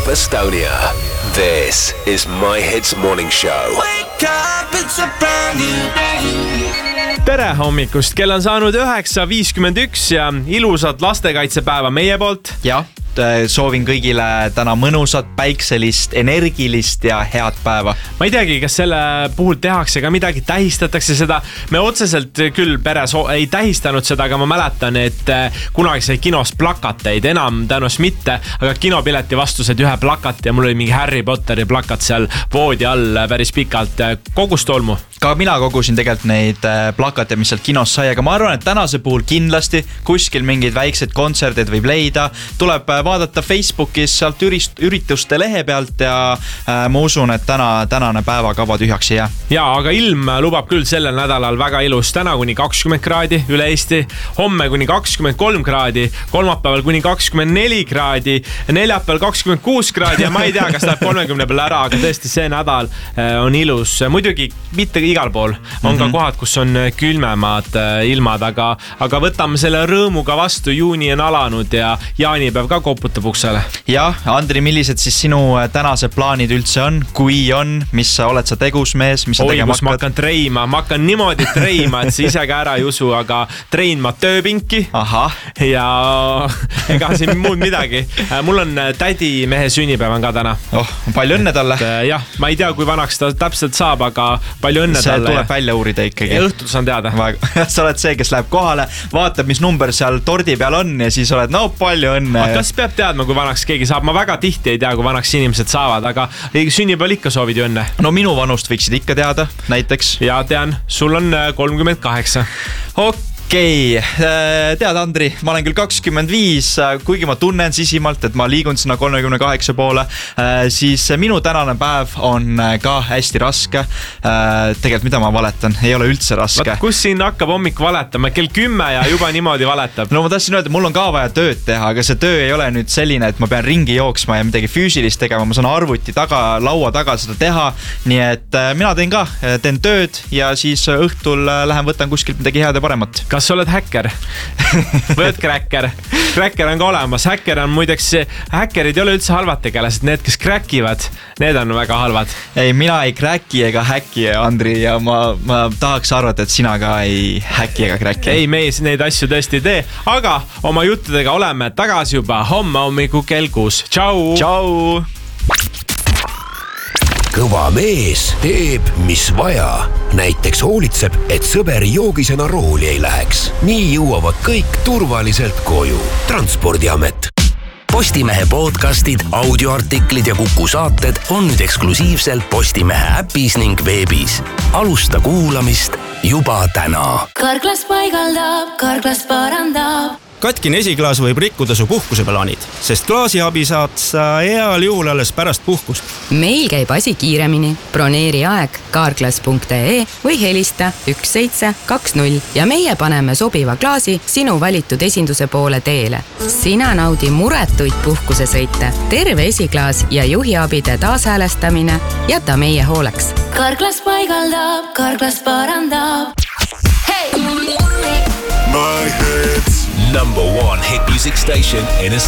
Estonia. This is My Hits Morning Show. Wake up, it's a brand new day. Tere hommikust, kell on saanud 9.51 ja ilusat lastekaitsepäeva meie poolt. Ja, soovin kõigile täna mõnusat, päikselist, energilist ja head päeva. Ma ei teagi, kas selle puhul tehakse ka midagi, tähistatakse seda. Me otseselt küll peres ei tähistanud seda, aga ma mäletan, et kunagi sai kinos plakateid, enam tõenäoliselt mitte, aga kinopileti vastu said ühe plakat ja mul oli mingi Harry Potteri plakat seal voodi all päris pikalt. Kogus tolmu? Ka mina kogusin tegelikult neid plakate, mis sealt kinos sai, aga ma arvan, et tänase puhul kindlasti kuskil mingeid väikseid kontserdid võib leida. Tuleb vaadata Facebookis sealt ürituste lehe pealt ja ma usun, et tänane päevakava tühjaks ei jää. Ja, aga ilm lubab küll sellel nädalal väga ilus. Täna kuni 20 kraadi üle Eesti, homme kuni 23 kraadi, kolmapäeval kuni 24 kraadi, neljapäeval 26 kraadi ja ma ei tea, kas läheb 30 peale ära, aga tõesti see nädal on ilus. Muidugi mitte igal pool on ka kohad, kus on külmemad ilmad, aga võtame selle rõõmuga vastu. Juuni on alanud ja jaanipäev ka koputab uksele. Ja, Andri, millised siis sinu tänased plaanid üldse on? Kui on, mis oled sa tegus mees? Mis tegema hakkad? Ma hakkan treima. Ma hakkan niimoodi treima, et sa ise ka ära ei usu, aga trein ma tööpinki. Aha. Ja ega siin muud midagi. Mul on tädi mehe sünnipäev ka täna. Palju õnne talle. Jah, ma ei tea, kui vanaks ta täpselt saab, aga palju õnne see talle. See tuleb välja uurida ikkagi. Ja õhtul saan teada. Sa oled see, kes läheb kohale, vaatab, mis number seal tordi peal on ja siis oled, palju õnne. Kas peab teadma, kui vanaks keegi saab? Ma väga tihti ei tea, kui vanaks inimesed saavad, aga sünnipäeval ikka soovid ju õnne. No minu vanust võiksid ikka teada, näiteks. Ja tean, sul on 38. Okei, tead Andri, ma olen küll 25, kuigi ma tunnen sisimalt, et ma liigun sinna 38 poole, siis minu tänane päev on ka hästi raske. Tegelikult mida ma valetan, ei ole üldse raske. Kus siin hakkab hommik valetama? Kell 10 ja juba niimoodi valetab. No ma tahtsin öelda, mul on ka vaja tööd teha, aga see töö ei ole nüüd selline, et ma pean ringi jooksma ja midagi füüsilist tegema. Ma saan arvuti taga, laua taga seda teha. Nii et mina teen tööd ja siis õhtul lähen võtan kuskilt midagi head ja paremat. Kas sa oled häkker? Võid cracker? Cracker on ka olemas. Häkker on muideks, häkkerid ei ole üldse halvad tegelased. Need, kes crackivad, need on väga halvad. Ei, mina ei cracki ega häkki, Andri, ja ma tahaks arvata, et sina ka ei häkki ega cracki. Ei, me neid asju tõesti ei tee, aga oma juttudega oleme tagasi juba homme hommiku kell 6. Tšau! Tšau! Kõva mees teeb, mis vaja. Näiteks hoolitseb, et sõber joogisena rooli ei läheks. Nii jõuavad kõik turvaliselt koju. Transpordiamet. Postimehe podcastid, audioartiklid ja Kuku saated on nüüd eksklusiivselt Postimehe äpis ning veebis. Alusta kuulamist juba täna. Karklas paigaldab, Karklas parandab. Katkine esiklaas võib rikkuda su puhkuseplaanid, sest klaasiabi saad sa heal juhul alles pärast puhkust. Meil käib asi kiiremini. Broneeri aeg karklas.ee või helista 1720 ja meie paneme sobiva klaasi sinu valitud esinduse poole teele. Sina naudi muretuid puhkusesõite, terve esiklaas ja juhiabide taashäälestamine jäta meie hooleks. Karklas paigaldab, Karklas parandab. My Hits. Number 1 hit music station in Estonia.